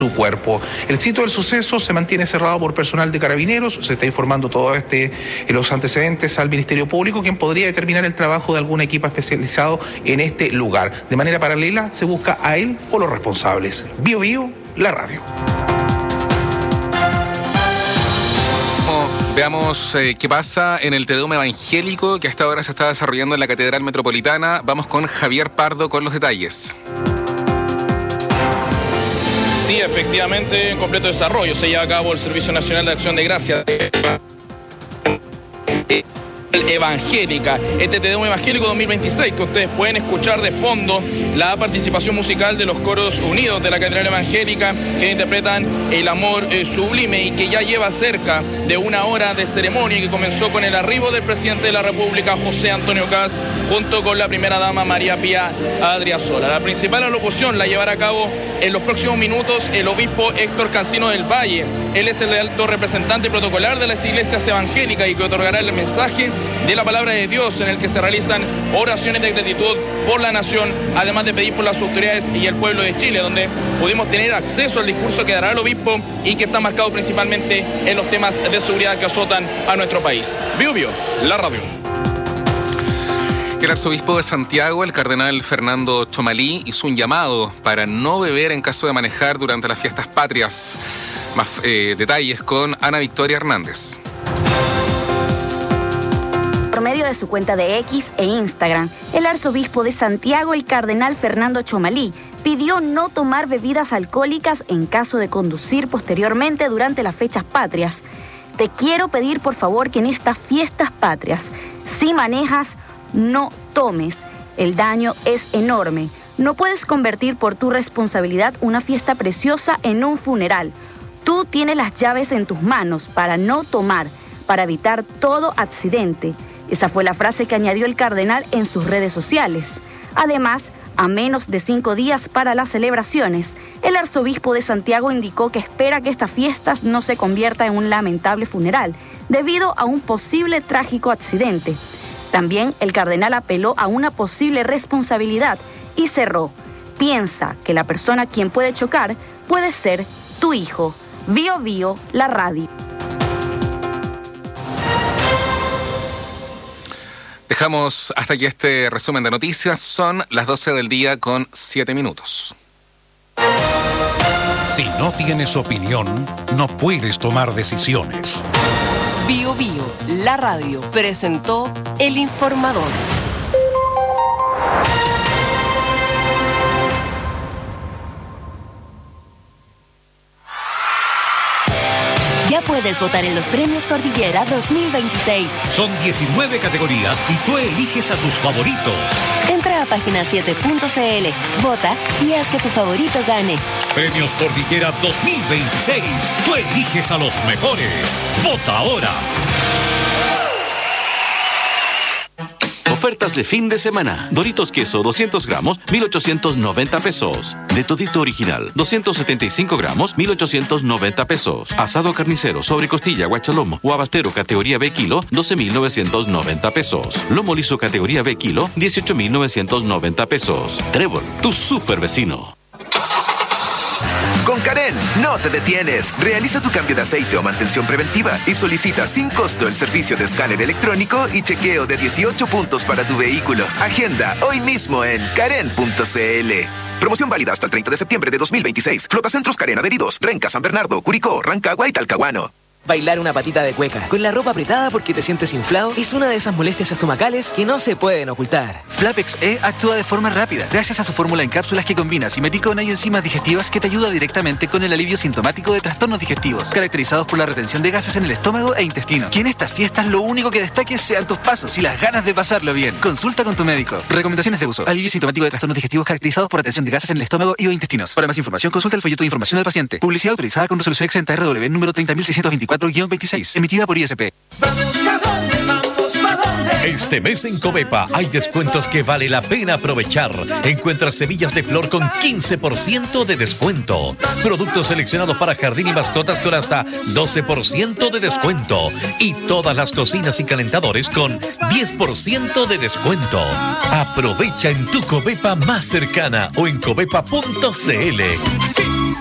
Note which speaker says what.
Speaker 1: tu cuerpo. El sitio del suceso se mantiene cerrado por personal de Carabineros. Se está informando todo los antecedentes al Ministerio Público, quien podría determinar el trabajo de algún equipo especializado en este lugar. De manera paralela se busca a él o los responsables. Bio Bio, la radio.
Speaker 2: Veamos qué pasa en el Tedeum evangélico que hasta ahora se está desarrollando en la Catedral Metropolitana. Vamos con Javier Pardo con los detalles.
Speaker 3: Sí, efectivamente, en completo desarrollo se lleva a cabo el Servicio Nacional de Acción de Gracias evangélica, este Tedeum evangélico 2026, que ustedes pueden escuchar de fondo la participación musical de los coros unidos de la Catedral Evangélica, que interpretan El amor sublime, y que ya lleva cerca de una hora de ceremonia, que comenzó con el arribo del presidente de la República, José Antonio Kast, junto con la primera dama María Pía Adriasola. La principal alocución la llevará a cabo en los próximos minutos el obispo Héctor Cancino del Valle. Él es el alto representante protocolar de las iglesias evangélicas y que otorgará el mensaje de la palabra de Dios, en el que se realizan oraciones de gratitud por la nación, además de pedir por las autoridades y el pueblo de Chile, donde pudimos tener acceso al discurso que dará el obispo y que está marcado principalmente en los temas de seguridad que azotan a nuestro país. Bio Bio, la radio.
Speaker 2: El arzobispo de Santiago, el cardenal Fernando Chomalí, hizo un llamado para no beber en caso de manejar durante las fiestas patrias. Más detalles con Ana Victoria Hernández.
Speaker 4: Por medio de su cuenta de X e Instagram, el arzobispo de Santiago, el cardenal Fernando Chomalí, pidió no tomar bebidas alcohólicas en caso de conducir posteriormente durante las fechas patrias. Te quiero pedir por favor que en estas fiestas patrias, si manejas, no tomes. El daño es enorme. No puedes convertir por tu responsabilidad una fiesta preciosa en un funeral. Tú tienes las llaves en tus manos para no tomar, para evitar todo accidente. Esa fue la frase que añadió el cardenal en sus redes sociales. Además, a menos de 5 días para las celebraciones, el arzobispo de Santiago indicó que espera que estas fiestas no se conviertan en un lamentable funeral, debido a un posible trágico accidente. También el cardenal apeló a una posible responsabilidad y cerró: piensa que la persona a quien puede chocar puede ser tu hijo. Bio Bio, la radio.
Speaker 2: Dejamos hasta aquí este resumen de noticias. Son las 12 del día con 7 minutos.
Speaker 5: Si no tienes opinión, no puedes tomar decisiones.
Speaker 6: Bio Bio, la radio, presentó El Informador.
Speaker 7: Ya puedes votar en los Premios Cordillera 2026.
Speaker 8: Son 19 categorías y tú eliges a tus favoritos.
Speaker 7: Entra a página7.cl, vota y haz que tu favorito gane.
Speaker 8: Premios Cordillera 2026. Tú eliges a los mejores. Vota ahora.
Speaker 9: Ofertas de fin de semana. Doritos queso 200 gramos, 1,890 pesos. De todito original, 275 gramos, 1,890 pesos. Asado carnicero sobre costilla, guachalomo o abastero categoría B kilo, 12,990 pesos. Lomo liso categoría B kilo, 18,990 pesos. Trébol, tu super vecino.
Speaker 10: Con Karen, no te detienes. Realiza tu cambio de aceite o mantención preventiva y solicita sin costo el servicio de escáner electrónico y chequeo de 18 puntos para tu vehículo. Agenda hoy mismo en karen.cl. Promoción válida hasta el 30 de septiembre de 2026. Flotacentros Karen adheridos: Renca, San Bernardo, Curicó, Rancagua y Talcahuano.
Speaker 11: Bailar una patita de cueca con la ropa apretada porque te sientes inflado es una de esas molestias estomacales que no se pueden ocultar.
Speaker 12: Flapex E actúa de forma rápida gracias a su fórmula en cápsulas que combina simeticona y enzimas digestivas que te ayuda directamente con el alivio sintomático de trastornos digestivos caracterizados por la retención de gases en el estómago e intestino. Que en estas fiestas lo único que destaque sean tus pasos y las ganas de pasarlo bien. Consulta con tu médico. Recomendaciones de uso: alivio sintomático de trastornos digestivos caracterizados por retención de gases en el estómago y o intestinos. Para más información consulta el folleto de información del paciente. Publicidad autorizada con resolución exenta RW número 30.624-26, emitida por ISP.
Speaker 8: Este mes en Covepa hay descuentos que vale la pena aprovechar. Encuentra semillas de flor con 15% de descuento. Productos seleccionados para jardín y mascotas con hasta 12% de descuento. Y todas las cocinas y calentadores con 10% de descuento. Aprovecha en tu Covepa más cercana o en covepa.cl.